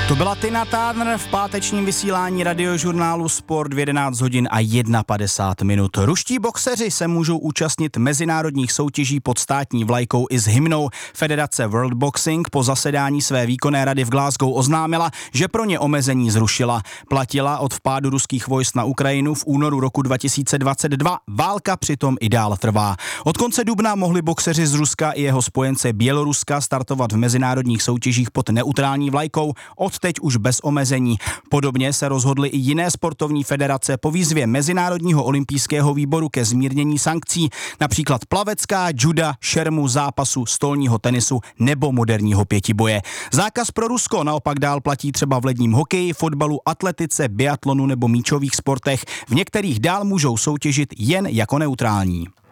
To byla Tina Turner v pátečním vysílání radiožurnálu Sport v 11 hodin a 51 minut. Ruští boxeři se můžou účastnit mezinárodních soutěží pod státní vlajkou i s hymnou. Federace World Boxing po zasedání své výkonné rady v Glasgow oznámila, že pro ně omezení zrušila. Platila od vpádu ruských vojsk na Ukrajinu v únoru roku 2022. Válka přitom i dál trvá. Od konce dubna mohli boxeři z Ruska i jeho spojence Běloruska startovat v mezinárodních soutěžích pod neutrální vlajkou. Teď už bez omezení. Podobně se rozhodly i jiné sportovní federace po výzvě Mezinárodního olympijského výboru ke zmírnění sankcí, například plavecká, juda, šermu, zápasu, stolního tenisu nebo moderního pětiboje. Zákaz pro Rusko naopak dál platí třeba v ledním hokeji, fotbalu, atletice, biatlonu nebo míčových sportech. V některých dál můžou soutěžit jen jako neutrální.